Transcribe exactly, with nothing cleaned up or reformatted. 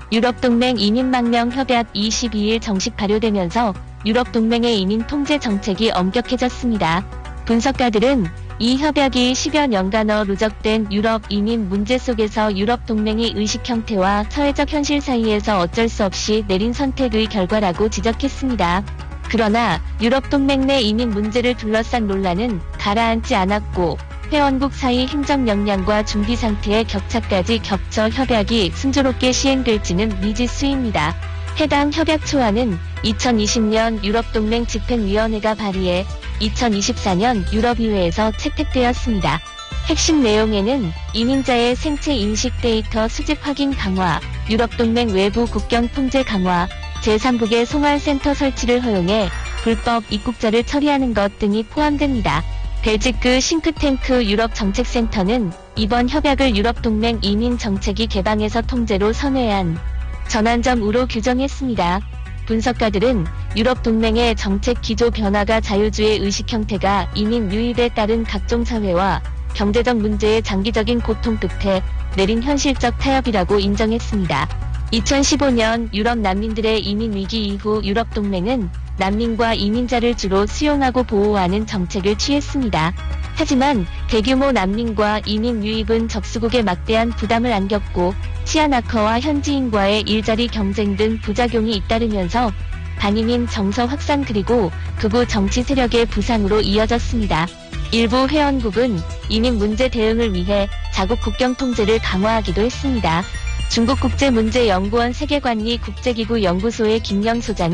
유럽동맹 이민망명 협약 이십이일 정식 발효되면서 유럽동맹의 이민 통제 정책이 엄격해졌습니다. 분석가들은 이 협약이 십여 년간어 누적된 유럽 이민 문제 속에서 유럽동맹이 의식 형태와 사회적 현실 사이에서 어쩔 수 없이 내린 선택의 결과라고 지적했습니다. 그러나 유럽동맹 내 이민 문제를 둘러싼 논란은 가라앉지 않았고 회원국 사이 행정 역량과 준비 상태의 격차까지 겹쳐 협약이 순조롭게 시행될지는 미지수입니다. 해당 협약 초안은 이천이십년 유럽동맹 집행위원회가 발의해 이천이십사년 유럽의회에서 채택되었습니다. 핵심 내용에는 이민자의 생체 인식 데이터 수집 확인 강화, 유럽동맹 외부 국경 통제 강화, 제삼국의 송환센터 설치를 허용해 불법 입국자를 처리하는 것 등이 포함됩니다. 벨지크 싱크탱크 유럽정책센터는 이번 협약을 유럽동맹 이민 정책이 개방에서 통제로 선회한 전환점으로 규정했습니다. 분석가들은 유럽동맹의 정책 기조 변화가 자유주의 의식 형태가 이민 유입에 따른 각종 사회와 경제적 문제의 장기적인 고통 끝에 내린 현실적 타협이라고 인정했습니다. 이천십오년 유럽 난민들의 이민 위기 이후 유럽동맹은 난민과 이민자를 주로 수용하고 보호하는 정책을 취했습니다. 하지만 대규모 난민과 이민 유입은 접수국에 막대한 부담을 안겼고 치안 악화와 현지인과의 일자리 경쟁 등 부작용이 잇따르면서 반이민 정서 확산 그리고 극우 정치 세력의 부상으로 이어졌습니다. 일부 회원국은 이민 문제 대응을 위해 자국 국경 통제를 강화하기도 했습니다. 중국국제문제연구원 세계관리 국제기구 연구소의 김영 소장은